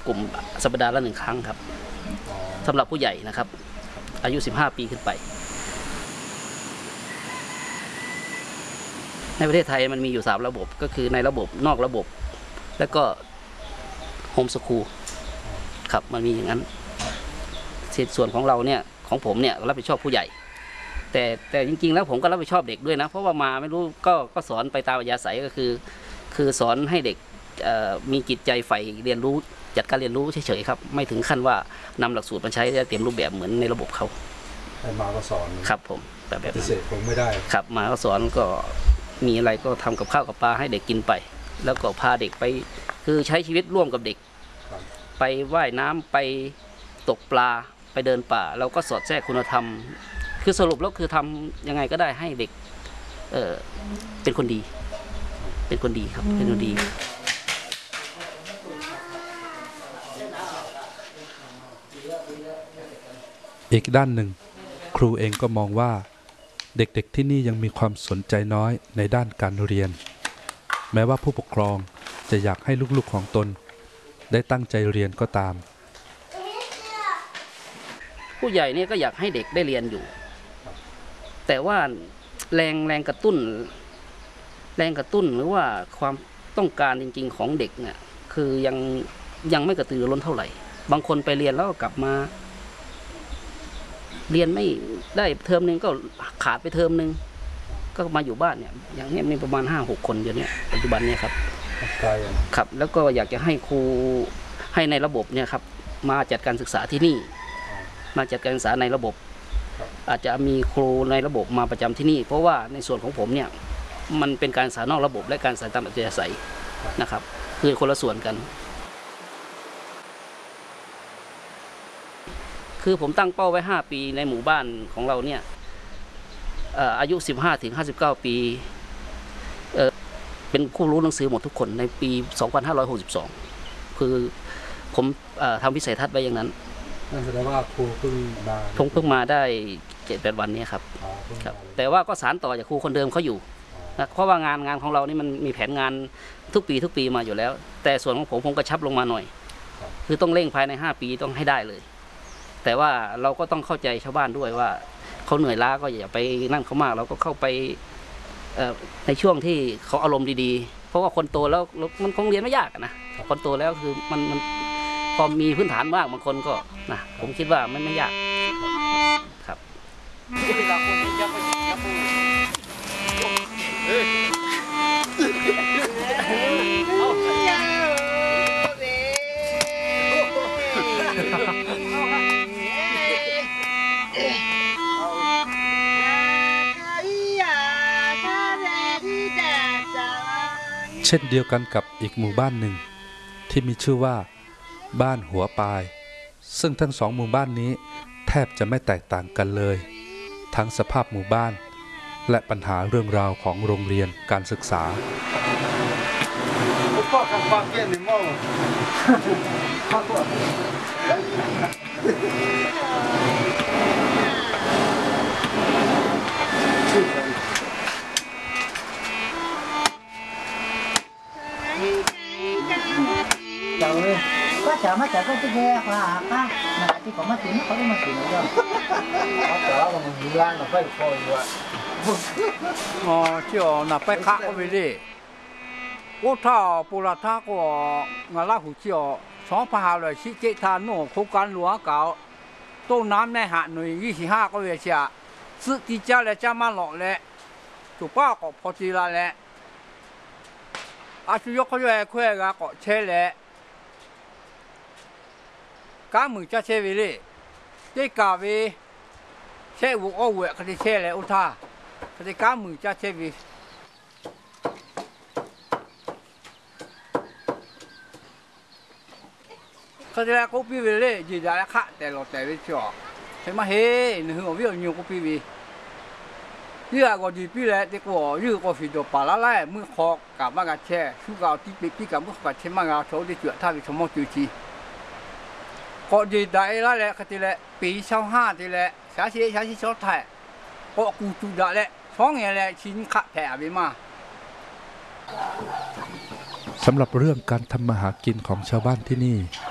กลุ่มสัปดาห์ละ1 ครั้งครับสำหรับผู้ใหญ่นะครับอายุ15 ปีขึ้นไปในประเทศไทยมันมีอยู่3 ระบบก็คือในระบบนอกระบบแล้วก็โฮมสคูลครับมันมีอย่างนั้นส่วนของเราเนี่ยของผมเนี่ยรับผิดชอบผู้ใหญ่แต่จริงๆแล้วผมก็รับผิดชอบเด็กด้วยนะเพราะว่ามาไม่รู้ก็สอนไปตามอัธยาศัยก็คือสอนให้เด็กมีจิตใจใฝ่เรียนรู้จัดการเรียนรู้เฉยๆครับไม่ถึงขั้นว่านำหลักสูตรมาใช้เต็มรูปแบบเหมือนในระบบเขามาก็สอนครับผมแบบพิเศษผมไม่ได้ครับมาก็สอนก็มีอะไรก็ทำกับข้าวกับปลาให้เด็กกินไปแล้วก็พาเด็กไปคือใช้ชีวิตร่วมกับเด็กไปว่ายน้ำไปตกปลาไปเดินป่าเราก็สอดแทรกคุณธรรมคือสรุปแล้วคือทำยังไงก็ได้ให้เด็กเป็นคนดีเป็นคนดีครับเป็นคนดีอีกด้านหนึ่งครูเองก็มองว่าเด็กๆที่นี่ยังมีความสนใจน้อยในด้านการเรียนแม้ว่าผู้ปกครองจะอยากให้ลูกๆของตนได้ตั้งใจเรียนก็ตามผู้ใหญ่เนี่ยก็อยากให้เด็กได้เรียนอยู่แต่ว่าแรงกระตุ้นหรือว่าความต้องการจริงๆของเด็กเนี่ยคือยังไม่กระตือรือร้นเท่าไหร่บางคนไปเรียนแล้วก็กลับมาเรียนไม่ได้เทอมนึงก็ขาดไปเทอมนึงก็มาอยู่บ้านเนี่ยอย่างนี้มีประมาณ5-6 คนอยู่เนี่ยปัจจุบันเนี่ยครับครับแล้วก็อยากจะให้ครูให้ในระบบเนี่ยครับมาจัดการศึกษาที่นี่มาจัดการศึกษาในระบบอาจจะมีครูในระบบมาประจำที่นี่เพราะว่าในส่วนของผมเนี่ยมันเป็นการศึกษานอกระบบและการศึกษาตามอัธยาศัยนะครับคือคนละส่วนกันคือผมตั้งเป้าไว้5 ปีในหมู่บ้านของเราเนี่ยอายุ15-59 ปีเป็นผู้รู้หนังสือหมดทุกคนในปี2562คือผมทำวิสัยทัศน์ไว้อย่างนั้นนั่นแสดงว่าครูเพิ่งมาได้7-8 วันนี้ครับแต่ว่าก็สานต่อจากครูคนเดิมเขาอยู่นะเพราะว่างานของเรานี่มันมีแผนงานทุกปีมาอยู่แล้วแต่ส่วนของผมกระชับลงมาหน่อยคือต้องเร่งภายใน5 ปีต้องให้ได้เลยแต่ว่าเราก็ต้องเข้าใจชาวบ้านด้วยว่าเขาเหนื่อยล้าก็อย่าไปนั่นเขามากเราก็เข้าไปในช่วงที่เขาอารมณ์ดีๆเพราะว่าคนโตแล้วมันคงเรียนไม่ยากนะคนโตแล้วคือมันพอมีพื้นฐานบ้างบางคนก็นะผมคิดว่ามันไม่ยากครับเช่นเดียวกันกับอีกหมู่บ้านหนึ่งที่มีชื่อว่าบ้านหัวปายซึ่งทั้ง2 หมู่บ้านนี้แทบจะไม่แตกต่างกันเลยทั้งสภาพหมู่บ้านและปัญหาเรื่องราวของโรงเรียนการศึกษาก็จะมาจากก็จะแย่กว่าค่ะนะที่ผมมาถึงเขาได้มาถึงแล้วแต่ว่ามันมีร่างเราไม่พออยู่อ่ะอ๋อเจ้าหน้าไปค้าก็ไปเลย我他布拉他个我拉胡椒2547他弄口干罗搞东南那下内25个月下自己家来家嘛落来就把个跑起来了啊就要个月块个车来家门家车位嘞这价位车5个月他的车来我他的家门家车位เขาจะกูปีวีเลยจีจ่าละค่ะแต่เราแต่ไม่ชอบใช่ไหมเฮ้ยนึกว่าวิ่งอยู่กูปีวียี่ห้อก็จีปีเลยแต่กูยี่ห้อฟิโดปาละไล่มือคอกกับมากระแช่ชูกาวที่ปีกับมือกับเช่นมากระโชว์ที่จุดท่าที่สมมติจุดจีก็จีได้ละแหละก็ทีละปี25ทีละชาชีชดไทยก็กูจุดได้ละ2 อย่างละชิ้นขาดแถบไปมาสำหรับเรื่องการทำมาหากินของชาวบ้านที่นี่